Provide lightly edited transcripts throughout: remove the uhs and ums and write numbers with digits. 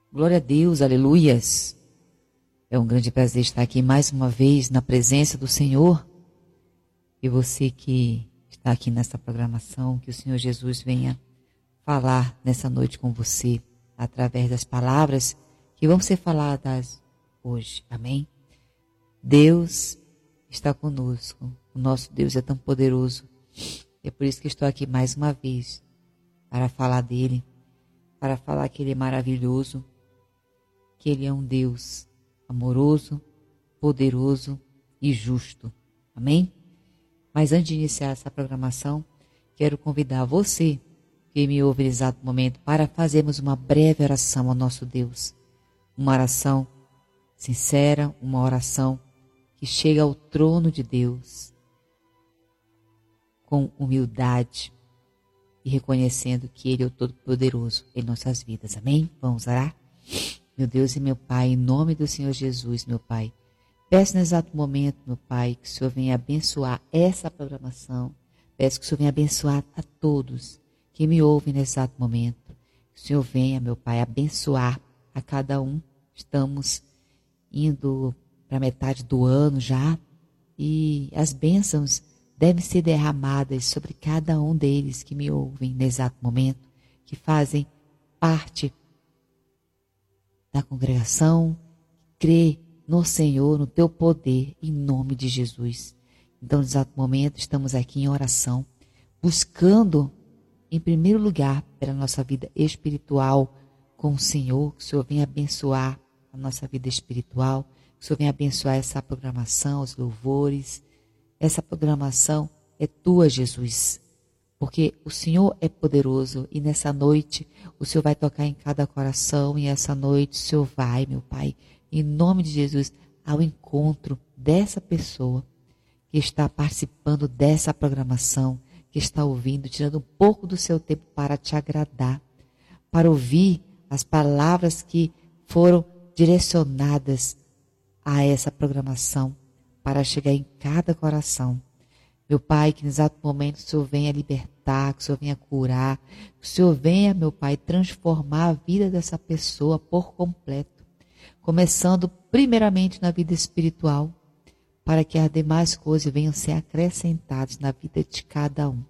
Glória a Deus, aleluias. É um grande prazer estar aqui mais uma vez na presença do Senhor. E você que está aqui nessa programação, que o Senhor Jesus venha falar nessa noite com você, através das palavras que vão ser faladas hoje. Amém? Deus está conosco. O nosso Deus é tão poderoso. É por isso que estou aqui mais uma vez, para falar dele, para falar que ele é maravilhoso, que ele é um Deus amoroso, poderoso e justo. Amém? Mas antes de iniciar essa programação, quero convidar você que me ouve nesse exato momento para fazermos uma breve oração ao nosso Deus. Uma oração sincera, uma oração que chega ao trono de Deus com humildade e reconhecendo que Ele é o Todo-Poderoso em nossas vidas. Amém? Vamos orar? Meu Deus e meu Pai, em nome do Senhor Jesus, meu Pai, peço nesse exato momento, meu Pai, que o Senhor venha abençoar essa programação. Peço que o Senhor venha abençoar a todos que me ouvem nesse exato momento. Que o Senhor venha, meu Pai, abençoar a cada um. Estamos indo para a metade do ano já e as bênçãos devem ser derramadas sobre cada um deles que me ouvem nesse exato momento, que fazem parte da congregação, crê no Senhor, no teu poder, em nome de Jesus. Então, nesse exato momento, estamos aqui em oração, buscando, em primeiro lugar, pela nossa vida espiritual com o Senhor, que o Senhor venha abençoar a nossa vida espiritual, que o Senhor venha abençoar essa programação, os louvores. Essa programação é tua, Jesus, porque o Senhor é poderoso e nessa noite o Senhor vai tocar em cada coração e essa noite o Senhor vai, meu Pai, em nome de Jesus, ao encontro dessa pessoa que está participando dessa programação, que está ouvindo, tirando um pouco do seu tempo para te agradar, para ouvir as palavras que foram direcionadas a essa programação, para chegar em cada coração. Meu Pai, que no exato momento o Senhor venha libertar, que o Senhor venha curar, que o Senhor venha, meu Pai, transformar a vida dessa pessoa por completo, começando primeiramente na vida espiritual, para que as demais coisas venham ser acrescentadas na vida de cada um.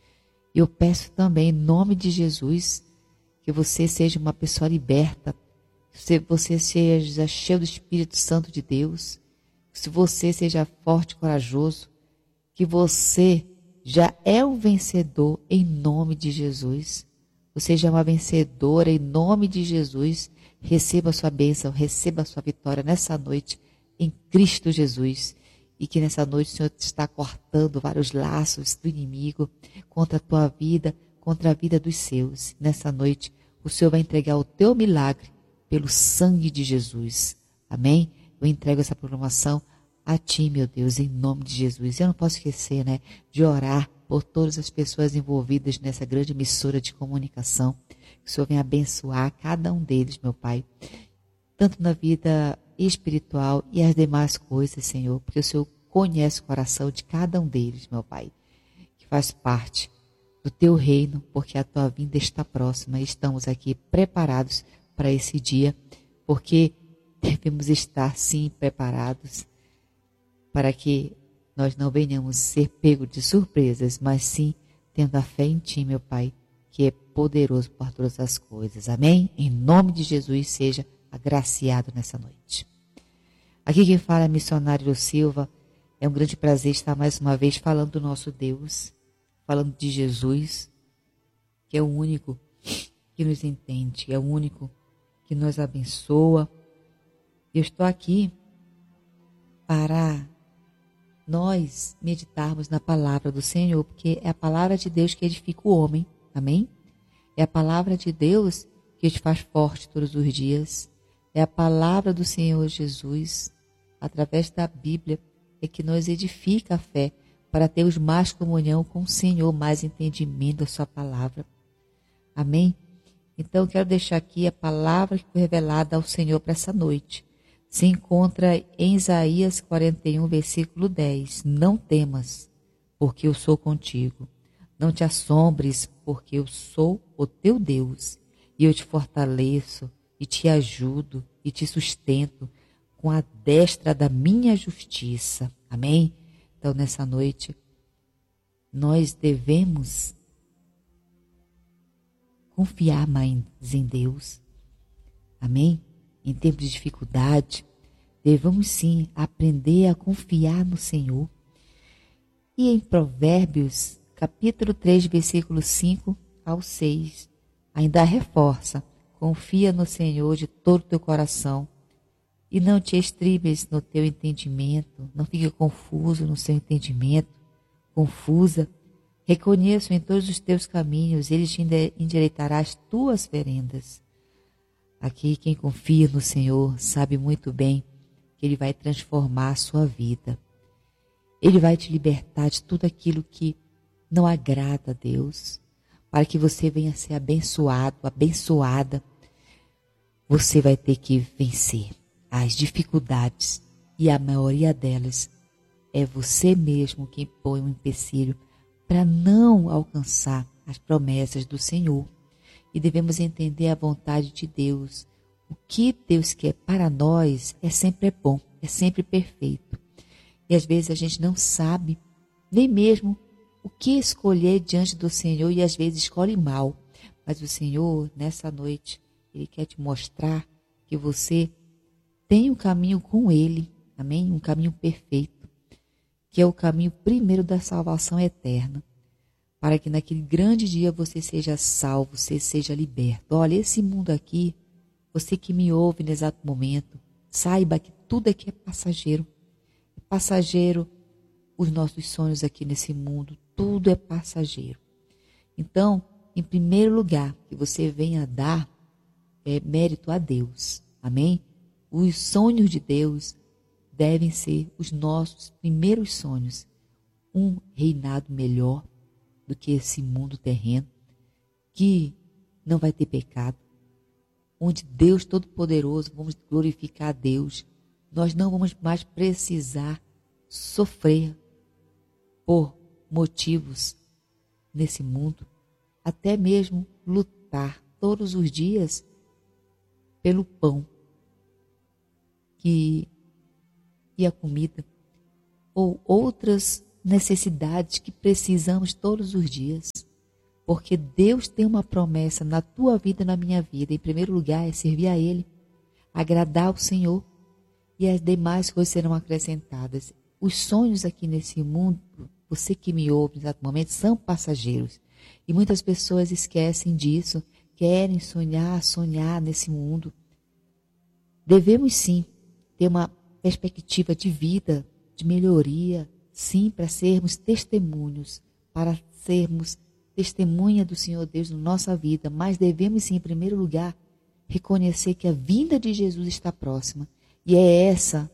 Eu peço também, em nome de Jesus, que você seja uma pessoa liberta, que você seja cheio do Espírito Santo de Deus, que você seja forte e corajoso, que você já é um vencedor em nome de Jesus. Você já é uma vencedora em nome de Jesus. Receba a sua bênção, receba a sua vitória nessa noite em Cristo Jesus. E que nessa noite o Senhor está cortando vários laços do inimigo contra a tua vida, contra a vida dos seus. Nessa noite o Senhor vai entregar o teu milagre pelo sangue de Jesus. Amém? Eu entrego essa programação a ti, meu Deus, em nome de Jesus. Eu não posso esquecer, de orar por todas as pessoas envolvidas nessa grande emissora de comunicação. Que o Senhor venha abençoar cada um deles, meu Pai, tanto na vida espiritual e as demais coisas, Senhor, porque o Senhor conhece o coração de cada um deles, meu Pai, que faz parte do teu reino, porque a tua vinda está próxima e estamos aqui preparados para esse dia, porque devemos estar, sim, preparados para que nós não venhamos ser pegos de surpresas, mas sim tendo a fé em ti, meu Pai, que é poderoso por todas as coisas. Amém? Em nome de Jesus, seja agraciado nessa noite. Aqui quem fala é missionário Silva. É um grande prazer estar mais uma vez falando do nosso Deus, falando de Jesus, que é o único que nos entende, é o único que nos abençoa. Eu estou aqui para nós meditarmos na palavra do Senhor, porque é a palavra de Deus que edifica o homem, amém? É a palavra de Deus que te faz forte todos os dias, é a palavra do Senhor Jesus, através da Bíblia, é que nos edifica a fé, para termos mais comunhão com o Senhor, mais entendimento da sua palavra, amém? Então, eu quero deixar aqui a palavra que foi revelada ao Senhor para essa noite. Se encontra em Isaías 41, versículo 10. Não temas, porque eu sou contigo. Não te assombres, porque eu sou o teu Deus. E eu te fortaleço, e te ajudo e te sustento com a destra da minha justiça. Amém? Então, nessa noite, nós devemos confiar mais em Deus. Amém? Em tempos de dificuldade, devemos sim aprender a confiar no Senhor. E em Provérbios, capítulo 3, versículo 5 ao 6, ainda reforça: confia no Senhor de todo o teu coração e não te estribes no teu entendimento, não fique confuso no seu entendimento, confusa. Reconheço em todos os teus caminhos, ele te endireitará as tuas veredas. Aqui quem confia no Senhor sabe muito bem que Ele vai transformar a sua vida. Ele vai te libertar de tudo aquilo que não agrada a Deus, para que você venha a ser abençoado, abençoada. Você vai ter que vencer as dificuldades e a maioria delas é você mesmo quem põe um empecilho para não alcançar as promessas do Senhor. E devemos entender a vontade de Deus. O que Deus quer para nós é sempre bom, é sempre perfeito. E às vezes a gente não sabe nem mesmo o que escolher diante do Senhor e às vezes escolhe mal. Mas o Senhor, nessa noite, Ele quer te mostrar que você tem um caminho com Ele, amém? Um caminho perfeito, que é o caminho primeiro da salvação eterna. Para que naquele grande dia você seja salvo, você seja liberto. Olha, esse mundo aqui, você que me ouve no exato momento, saiba que tudo aqui é passageiro. É passageiro os nossos sonhos aqui nesse mundo, tudo é passageiro. Então, em primeiro lugar, que você venha dar mérito a Deus, amém? Os sonhos de Deus devem ser os nossos primeiros sonhos. Um reinado melhor do que esse mundo terreno, que não vai ter pecado, onde Deus Todo-Poderoso, vamos glorificar a Deus, nós não vamos mais precisar sofrer por motivos nesse mundo, até mesmo lutar todos os dias pelo pão e a comida, ou outras necessidades que precisamos todos os dias, porque Deus tem uma promessa na tua vida e na minha vida. Em primeiro lugar é servir a Ele, agradar o Senhor, e as demais coisas serão acrescentadas. Os sonhos aqui nesse mundo, você que me ouve no exato momento, são passageiros, e muitas pessoas esquecem disso, querem sonhar nesse mundo. Devemos sim ter uma perspectiva de vida, de melhoria, sim, para sermos testemunhos, para sermos testemunha do Senhor Deus na nossa vida, mas devemos sim, em primeiro lugar, reconhecer que a vinda de Jesus está próxima, e é essa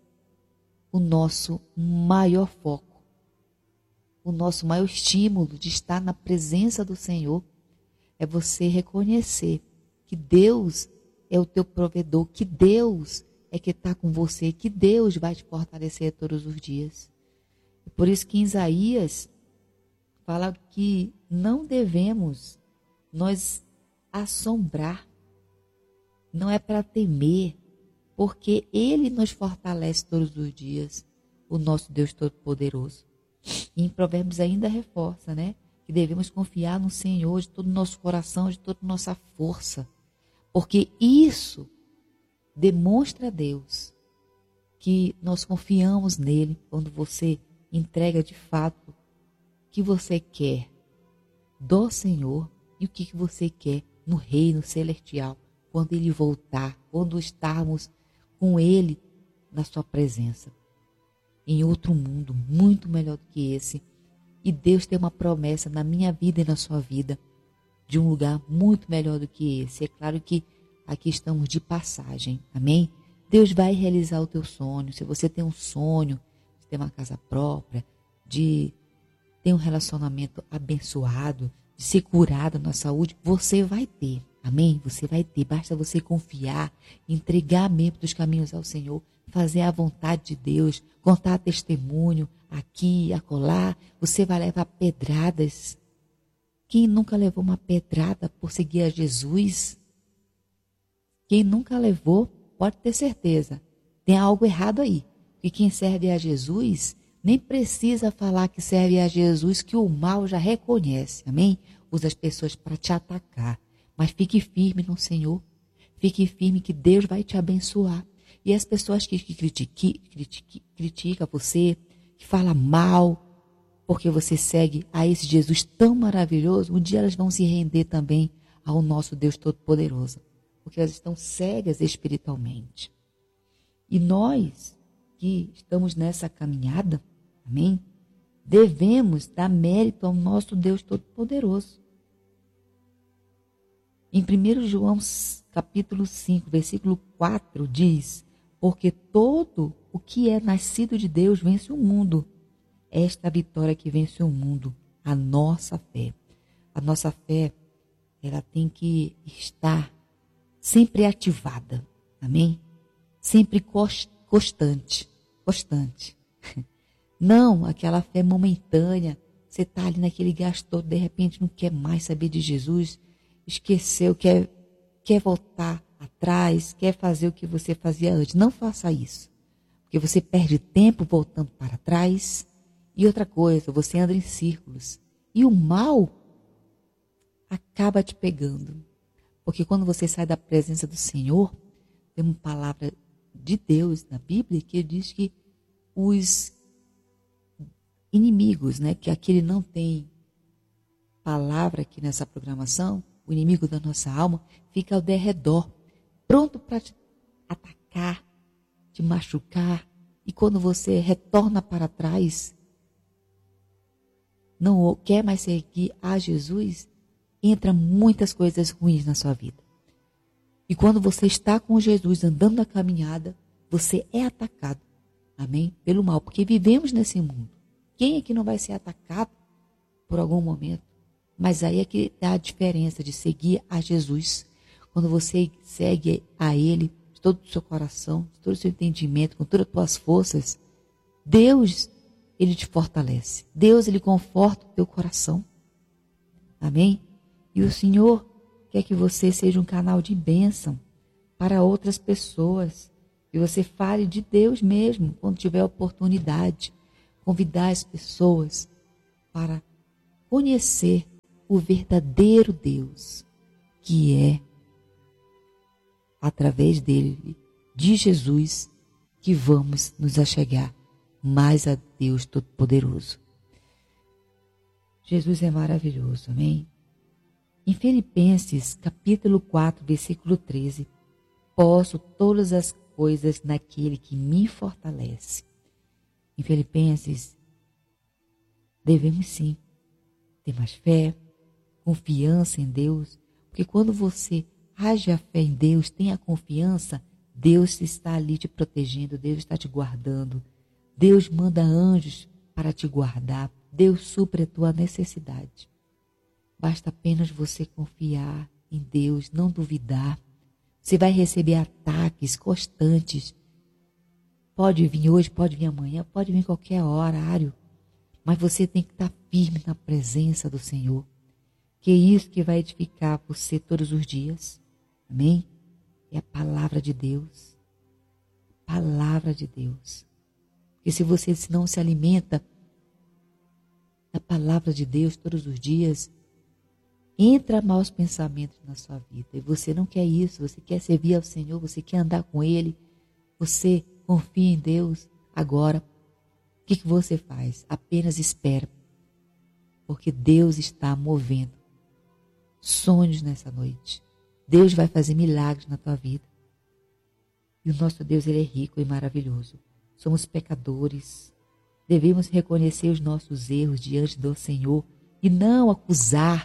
o nosso maior foco, o nosso maior estímulo de estar na presença do Senhor, é você reconhecer que Deus é o teu provedor, que Deus é que está com você, que Deus vai te fortalecer todos os dias. Por isso que em Isaías fala que não devemos nós assombrar, não é para temer, porque Ele nos fortalece todos os dias, o nosso Deus Todo-Poderoso. E em Provérbios ainda reforça, né, que devemos confiar no Senhor de todo o nosso coração, de toda a nossa força, porque isso demonstra a Deus que nós confiamos nele quando você entrega de fato o que você quer do Senhor e o que você quer no reino celestial, quando Ele voltar, quando estarmos com Ele na sua presença, em outro mundo muito melhor do que esse. E Deus tem uma promessa na minha vida e na sua vida, de um lugar muito melhor do que esse. É claro que aqui estamos de passagem, amém? Deus vai realizar o teu sonho. Se você tem um sonho de ter uma casa própria, de ter um relacionamento abençoado, de ser curado na saúde, você vai ter, amém? Você vai ter, basta você confiar, entregar mesmo dos caminhos ao Senhor, fazer a vontade de Deus, contar testemunho aqui e acolá. Você vai levar pedradas. Quem nunca levou uma pedrada por seguir a Jesus? Quem nunca levou, pode ter certeza, tem algo errado aí. E quem serve a Jesus, nem precisa falar que serve a Jesus, que o mal já reconhece, amém? Usa as pessoas para te atacar. Mas fique firme no Senhor. Fique firme que Deus vai te abençoar. E as pessoas que criticam você, que falam mal, porque você segue a esse Jesus tão maravilhoso, um dia elas vão se render também ao nosso Deus Todo-Poderoso. Porque elas estão cegas espiritualmente. E nós que estamos nessa caminhada, amém? Devemos dar mérito ao nosso Deus Todo-Poderoso. Em 1 João capítulo 5, versículo 4 diz: porque todo o que é nascido de Deus vence o mundo. Esta é a vitória que vence o mundo, a nossa fé. A nossa fé, ela tem que estar sempre ativada, amém? Sempre constante. Não aquela fé momentânea, você está ali naquele gasto todo, de repente não quer mais saber de Jesus, esqueceu, quer voltar atrás, quer fazer o que você fazia antes. Não faça isso, porque você perde tempo voltando para trás. E outra coisa, você anda em círculos. E o mal acaba te pegando. Porque quando você sai da presença do Senhor, tem uma palavra de Deus na Bíblia que diz que os inimigos, né, que aquele não tem palavra aqui nessa programação, o inimigo da nossa alma, fica ao derredor, pronto para te atacar, te machucar. E quando você retorna para trás, não quer mais seguir a Jesus, entra muitas coisas ruins na sua vida. E quando você está com Jesus andando na caminhada, você é atacado, amém? Pelo mal, porque vivemos nesse mundo. Quem é que não vai ser atacado por algum momento? Mas aí é que dá a diferença de seguir a Jesus. Quando você segue a Ele de todo o seu coração, de todo o seu entendimento, com todas as tuas forças, Deus, Ele te fortalece. Deus, Ele conforta o teu coração. Amém? E o Senhor quer que você seja um canal de bênção para outras pessoas. E você fale de Deus mesmo, quando tiver oportunidade. Convidar as pessoas para conhecer o verdadeiro Deus, que é através dele, de Jesus, que vamos nos achegar mais a Deus Todo-Poderoso. Jesus é maravilhoso, amém? Em Filipenses, capítulo 4, versículo 13, posso todas as coisas naquele que me fortalece. Em Filipenses, devemos sim ter mais fé, confiança em Deus, porque quando você age a fé em Deus, tem a confiança, Deus está ali te protegendo, Deus está te guardando, Deus manda anjos para te guardar, Deus supre a tua necessidade. Basta apenas você confiar em Deus, não duvidar. Você vai receber ataques constantes. Pode vir hoje, pode vir amanhã, pode vir qualquer horário. Mas você tem que estar firme na presença do Senhor. Que é isso que vai edificar você todos os dias. Amém? É a palavra de Deus. Palavra de Deus. Porque se você não se alimenta da palavra de Deus todos os dias, entra maus pensamentos na sua vida. E você não quer isso. Você quer servir ao Senhor. Você quer andar com Ele. Você confia em Deus. Agora, o que você faz? Apenas espera. Porque Deus está movendo sonhos nessa noite. Deus vai fazer milagres na tua vida. E o nosso Deus, Ele é rico e maravilhoso. Somos pecadores. Devemos reconhecer os nossos erros diante do Senhor e não acusar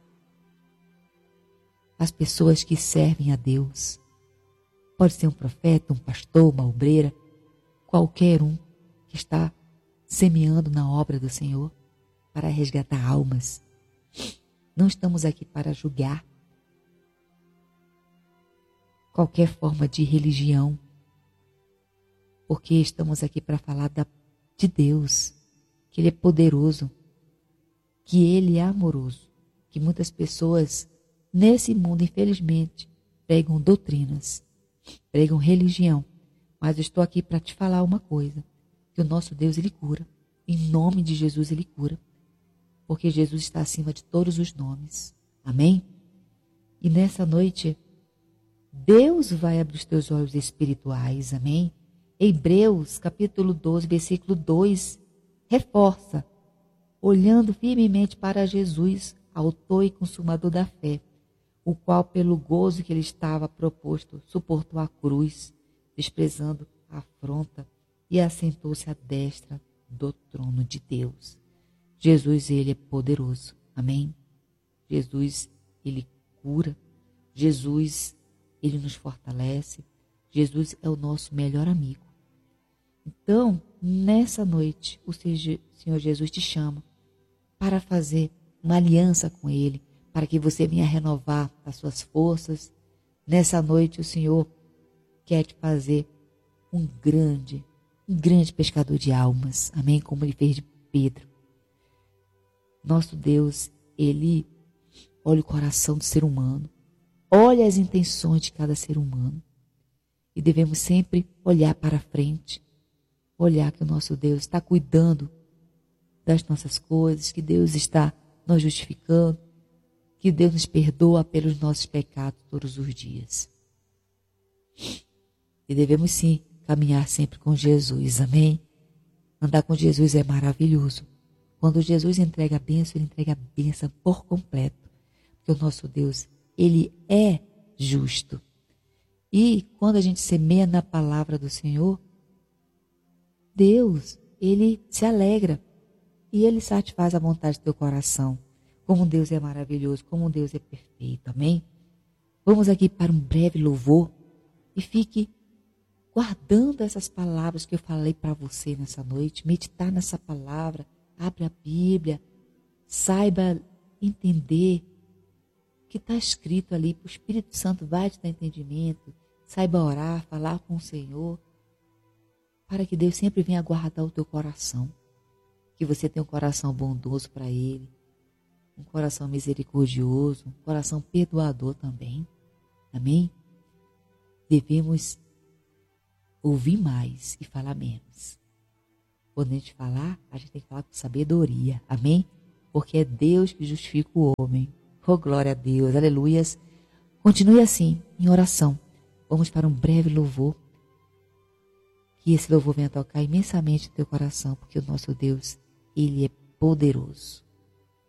as pessoas que servem a Deus. Pode ser um profeta, um pastor, uma obreira, qualquer um que está semeando na obra do Senhor para resgatar almas. Não estamos aqui para julgar qualquer forma de religião, porque estamos aqui para falar de Deus, que Ele é poderoso, que Ele é amoroso, que muitas pessoas nesse mundo, infelizmente, pregam doutrinas, pregam religião. Mas eu estou aqui para te falar uma coisa, que o nosso Deus, Ele cura. Em nome de Jesus, Ele cura. Porque Jesus está acima de todos os nomes. Amém? E nessa noite, Deus vai abrir os teus olhos espirituais. Amém? Hebreus, capítulo 12, versículo 2, reforça. Olhando firmemente para Jesus, autor e consumador da fé, o qual, pelo gozo que lhe estava proposto, suportou a cruz, desprezando a afronta, e assentou-se à destra do trono de Deus. Jesus, Ele é poderoso. Amém? Jesus, Ele cura. Jesus, Ele nos fortalece. Jesus é o nosso melhor amigo. Então, nessa noite, o Senhor Jesus te chama para fazer uma aliança com Ele, para que você venha renovar as suas forças. Nessa noite, o Senhor quer te fazer um grande pescador de almas. Amém? Como Ele fez de Pedro. Nosso Deus, Ele olha o coração do ser humano, olha as intenções de cada ser humano. E devemos sempre olhar para frente, olhar que o nosso Deus está cuidando das nossas coisas, que Deus está nos justificando, que Deus nos perdoa pelos nossos pecados todos os dias. E devemos sim caminhar sempre com Jesus, amém? Andar com Jesus é maravilhoso. Quando Jesus entrega a bênção, Ele entrega a bênção por completo. Porque o nosso Deus, Ele é justo. E quando a gente semeia na palavra do Senhor, Deus, Ele se alegra. E Ele satisfaz a vontade do teu coração. Como Deus é maravilhoso, como Deus é perfeito, amém? Vamos aqui para um breve louvor e fique guardando essas palavras que eu falei para você nessa noite. Meditar nessa palavra, abre a Bíblia, saiba entender o que está escrito ali. O Espírito Santo vai te dar entendimento. Saiba orar, falar com o Senhor, para que Deus sempre venha guardar o teu coração. Que você tenha um coração bondoso para Ele, um coração misericordioso, um coração perdoador também. Amém? Devemos ouvir mais e falar menos. Quando a gente falar, a gente tem que falar com sabedoria. Amém? Porque é Deus que justifica o homem. Oh, glória a Deus, aleluias. Continue assim, em oração. Vamos para um breve louvor. Que esse louvor venha tocar imensamente no teu coração, porque o nosso Deus, Ele é poderoso.